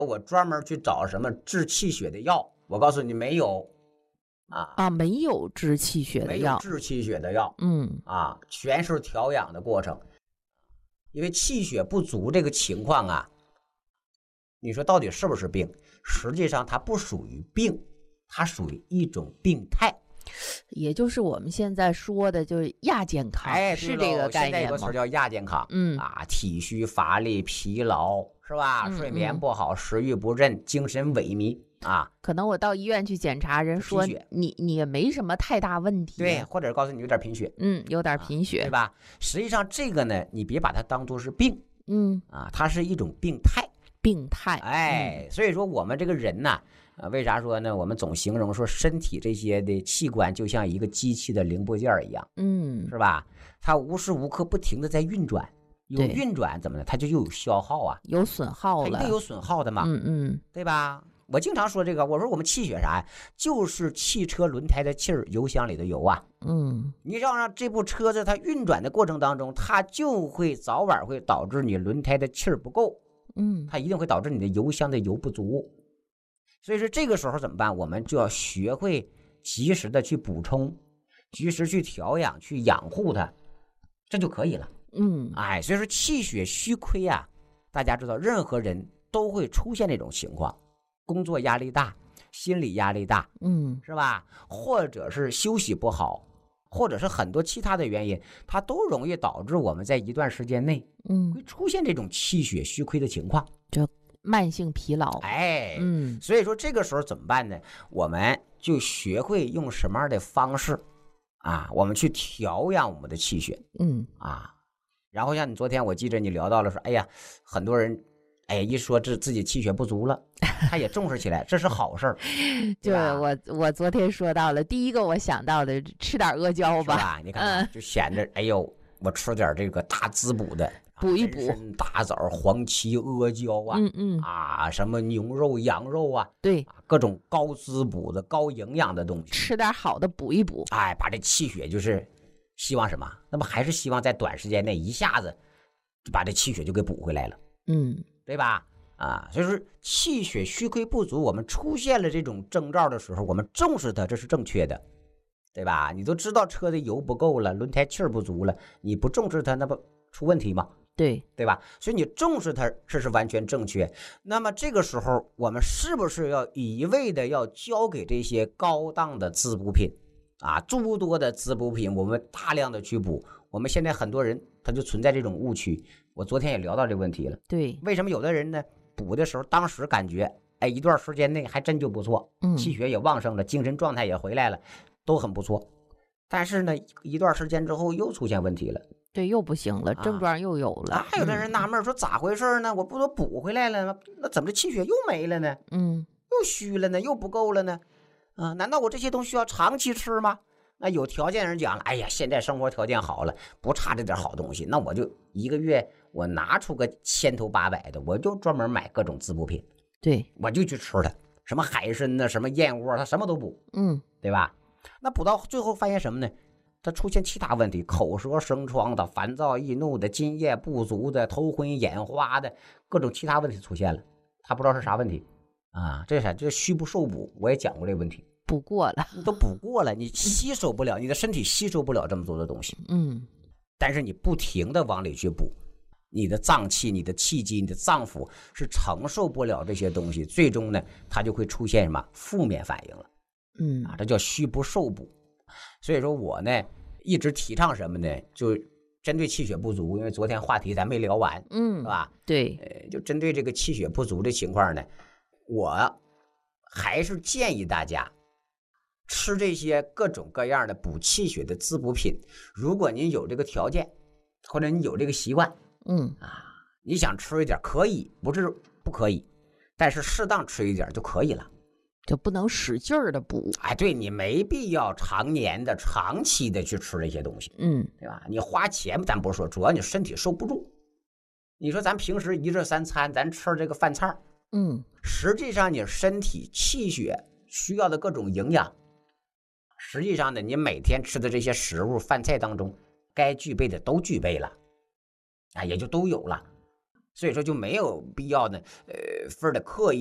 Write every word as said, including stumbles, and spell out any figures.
我专门去找什么治气血的药，我告诉你没有啊啊，没有治气血的没有药， 治气血的药， 嗯啊，全是调养的过程。因为气血不足这个情况啊，你说到底是不是病？实际上它不属于病，它属于一种病态。 也就是我们现在说的，就是亚健康， 哎， 是这个概现在有念吗？ 个词叫亚健康， 嗯啊，体虚乏力、疲劳，是吧？ 嗯睡眠嗯不好，食欲不振，精神萎靡啊。 可能我到医院去检查，人说贫血你你也没什么太大问题， 对，，或者告诉你有点贫血， 嗯，有点贫血， 对吧？实际上这个呢，你别把它当做是病嗯， 啊，它是一种病态。 病态， 哎，所以说我们这个人呐，啊，为啥说呢？我们总形容说身体这些的器官就像一个机器的零部件一样， 嗯， 是吧？它无时无刻不停的在运转，有对运转怎么呢？它就又有消耗啊， 有损耗了， 它一定有损耗的嘛， 嗯嗯对吧？我经常说这个，我说我们气血啥呀？就是汽车轮胎的气儿，油箱里的油啊。 嗯， 你要让这部车子它运转的过程当中，它就会早晚会导致你轮胎的气儿不够， 嗯， 它一定会导致你的油箱的油不足。所以说这个时候怎么办？我们就要学会及时的去补充，及时去调养，去养护它，这就可以了。 嗯， 哎，所以说气血虚亏啊，大家知道，任何人都会出现这种情况，工作压力大，心理压力大， 嗯， 是吧？或者是休息不好，或者是很多其他的原因，它都容易导致我们在一段时间内嗯， 会出现这种气血虚亏的情况。 就慢性疲劳， 哎， 嗯所以说这个时候怎么办呢？我们就学会用什么样的方式啊，我们去调养我们的气血嗯啊。然后像你昨天我记着你聊到了说，哎呀，很多人哎呀一说这自己气血不足了，他也重视起来，这是好事儿， 就是吧我我昨天说到了，第一个我想到的吃点阿胶吧， 是吧？你看看，就显得哎呦，我吃点这个大滋补的， 补一补人参大枣、黄芪、阿胶啊， 嗯嗯， 啊，什么牛肉、羊肉啊， 对， 啊各种高滋补的、高营养的东西， 吃点好的补一补， 哎，把这气血就是希望什么？那么还是希望在短时间内一下子就把这气血就给补回来了， 嗯对吧？啊，所以说气血虚亏不足，我们出现了这种征兆的时候，我们重视它，这是正确的，对吧？你都知道车的油不够了，轮胎气儿不足了，你不重视它，那不出问题吗？ 对， 对吧？所以你重视它，这是完全正确。那么这个时候，我们是不是要一味的要交给这些高档的滋补品啊？诸多的滋补品，我们大量的去补。我们现在很多人他就存在这种误区。我昨天也聊到这个问题了。 对， 为什么有的人呢补的时候，当时感觉哎一段时间内还真就不错， 嗯气血也旺盛了，精神状态也回来了，都很不错。但是呢，一段时间之后又出现问题了。 对，又不行了，症状又有了， 还有的人纳闷说咋回事呢？我不都补回来了吗？那怎么这气血又没了呢？ 嗯又虚了呢？又不够了呢？啊，难道我这些东西要长期吃吗？那有条件人讲了，哎呀，现在生活条件好了，不差这点好东西，那我就一个月我拿出个千头八百的，我就专门买各种滋补品， 对， 我就去吃它，什么海参呐，什么燕窝，它什么都补， 嗯对吧？那补到最后发现什么呢？它出现其他问题，口舌生疮的、烦躁易怒的、津液不足的、头昏眼花的，各种其他问题出现了，他不知道是啥问题啊？这是啥？这虚不受补，我也讲过这个问题。 补过了， 你都补过了，你吸收不了，你的身体吸收不了这么多的东西， 嗯但是你不停的往里去补，你的脏器、你的气机、你的脏腑是承受不了这些东西，最终呢，它就会出现什么负面反应了嗯啊？这叫虚不受补。所以说我呢一直提倡什么呢？就针对气血不足，因为昨天话题咱没聊完， 嗯， 是吧？ 对， 呃，就针对这个气血不足的情况呢，我还是建议大家吃这些各种各样的补气血的滋补品。如果您有这个条件，或者你有这个习惯嗯啊，你想吃一点可以，不是不可以，但是适当吃一点就可以了。 就不能使劲儿的补， 哎，对，你没必要常年的、长期的去吃这些东西， 嗯对吧？你花钱咱不说，主要你身体受不住。你说咱平时一日三餐，咱吃这个饭菜， 嗯实际上你身体气血需要的各种营养，实际上呢，你每天吃的这些食物饭菜当中，该具备的都具备了，啊，也就都有了。 所以说就没有必要呢，呃，分的刻意。